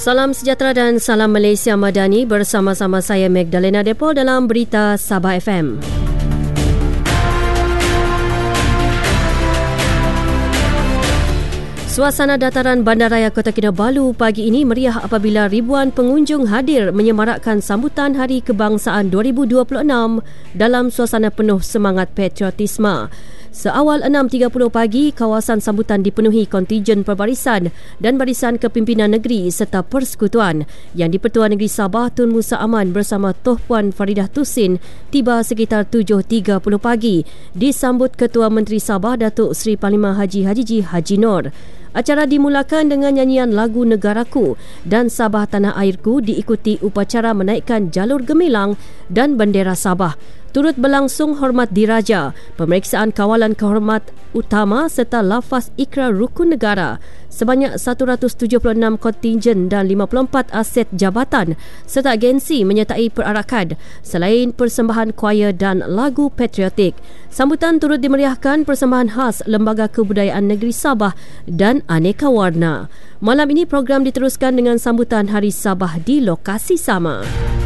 Salam sejahtera dan salam Malaysia Madani, bersama-sama saya Magdalena Depol dalam Berita Sabah FM. Suasana dataran Bandaraya Kota Kinabalu pagi ini meriah apabila ribuan pengunjung hadir menyemarakkan sambutan Hari Kebangsaan 2026 dalam suasana penuh semangat patriotisme. Seawal 6.30 pagi, kawasan sambutan dipenuhi kontijen perbarisan dan barisan kepimpinan negeri serta persekutuan yang di-Pertuan Negeri Sabah Tun Musa Aman bersama Toh Puan Faridah Tusin tiba sekitar 7.30 pagi disambut Ketua Menteri Sabah Datuk Seri Panglima Haji Haji Nur. Acara dimulakan dengan nyanyian lagu Negaraku dan Sabah Tanah Airku, diikuti upacara menaikkan jalur gemilang dan bendera Sabah. Turut berlangsung hormat diraja, pemeriksaan kawalan kehormat utama serta lafaz ikrar rukun negara. Sebanyak 176 kontingen dan 54 aset jabatan serta agensi menyertai perarakan selain persembahan choir dan lagu patriotik. Sambutan turut dimeriahkan persembahan khas Lembaga Kebudayaan Negeri Sabah dan aneka warna. Malam ini program diteruskan dengan sambutan Hari Sabah di lokasi sama.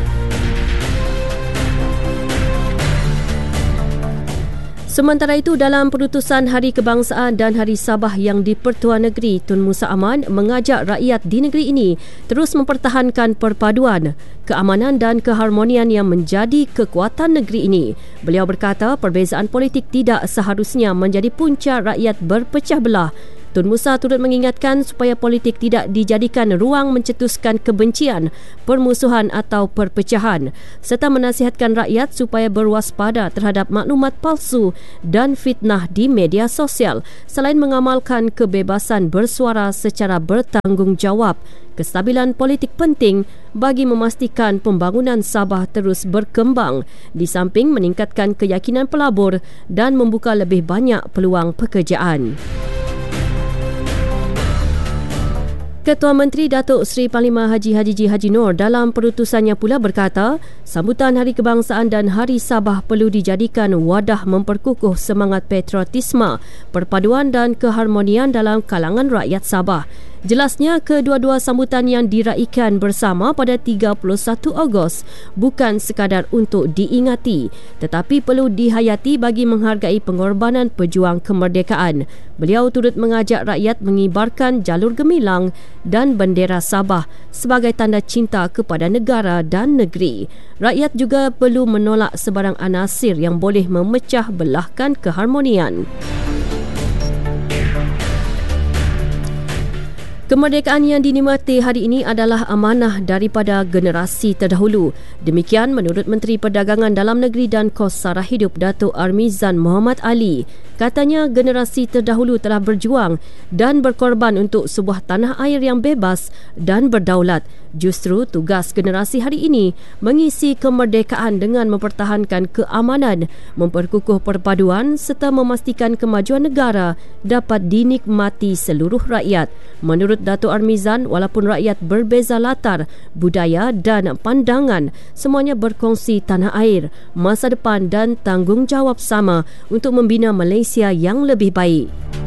Sementara itu, dalam perutusan Hari Kebangsaan dan Hari Sabah yang di-Pertuan Negeri, Tun Musa Aman mengajak rakyat di negeri ini terus mempertahankan perpaduan, keamanan dan keharmonian yang menjadi kekuatan negeri ini. Beliau berkata perbezaan politik tidak seharusnya menjadi punca rakyat berpecah belah. Tun Musa turut mengingatkan supaya politik tidak dijadikan ruang mencetuskan kebencian, permusuhan atau perpecahan, serta menasihatkan rakyat supaya berwaspada terhadap maklumat palsu dan fitnah di media sosial, selain mengamalkan kebebasan bersuara secara bertanggungjawab. Kestabilan politik penting bagi memastikan pembangunan Sabah terus berkembang, di samping meningkatkan keyakinan pelabur dan membuka lebih banyak peluang pekerjaan. Ketua Menteri Datuk Seri Panglima Haji Haji Nur dalam perutusannya pula berkata, sambutan Hari Kebangsaan dan Hari Sabah perlu dijadikan wadah memperkukuh semangat patriotisme, perpaduan dan keharmonian dalam kalangan rakyat Sabah. Jelasnya, kedua-dua sambutan yang diraikan bersama pada 31 Ogos bukan sekadar untuk diingati, tetapi perlu dihayati bagi menghargai pengorbanan pejuang kemerdekaan. Beliau turut mengajak rakyat mengibarkan jalur gemilang dan bendera Sabah sebagai tanda cinta kepada negara dan negeri. Rakyat juga perlu menolak sebarang anasir yang boleh memecah belahkan keharmonian. Kemerdekaan yang dinikmati hari ini adalah amanah daripada generasi terdahulu. Demikian menurut Menteri Perdagangan Dalam Negeri dan Kos Sara Hidup Datuk Armizan Muhammad Ali. Katanya generasi terdahulu telah berjuang dan berkorban untuk sebuah tanah air yang bebas dan berdaulat. Justru tugas generasi hari ini mengisi kemerdekaan dengan mempertahankan keamanan, memperkukuh perpaduan serta memastikan kemajuan negara dapat dinikmati seluruh rakyat. Menurut Datuk Armizan, walaupun rakyat berbeza latar, budaya dan pandangan, semuanya berkongsi tanah air, masa depan dan tanggungjawab sama untuk membina Malaysia yang lebih baik.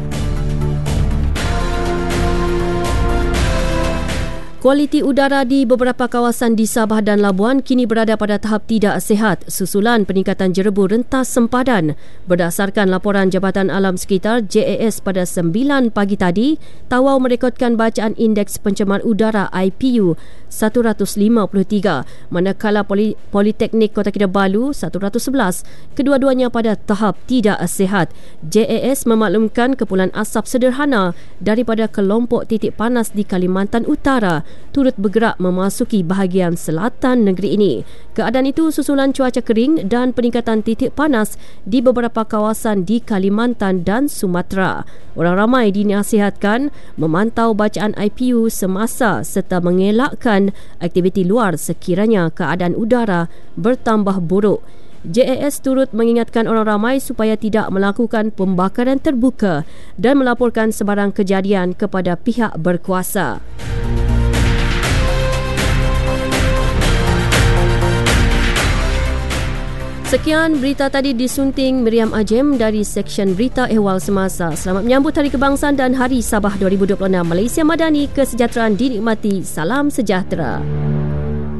Kualiti udara di beberapa kawasan di Sabah dan Labuan kini berada pada tahap tidak sihat susulan peningkatan jerebu rentas sempadan. Berdasarkan laporan Jabatan Alam Sekitar JAS pada 9 pagi tadi, Tawau merekodkan bacaan indeks pencemaran udara IPU 153, manakala Politeknik Kota Kinabalu 111, kedua-duanya pada tahap tidak sihat. JAS memaklumkan kepulan asap sederhana daripada kelompok titik panas di Kalimantan Utara turut bergerak memasuki bahagian selatan negeri ini. Keadaan itu susulan cuaca kering dan peningkatan titik panas di beberapa kawasan di Kalimantan dan Sumatera. Orang ramai dinasihatkan memantau bacaan IPU semasa serta mengelakkan aktiviti luar sekiranya keadaan udara bertambah buruk. JAS turut mengingatkan orang ramai supaya tidak melakukan pembakaran terbuka dan melaporkan sebarang kejadian kepada pihak berkuasa. Sekian berita tadi disunting Miriam Ajem dari Seksyen Berita Ehwal Semasa. Selamat menyambut Hari Kebangsaan dan Hari Sabah 2026. Malaysia Madani, kesejahteraan dinikmati. Salam sejahtera.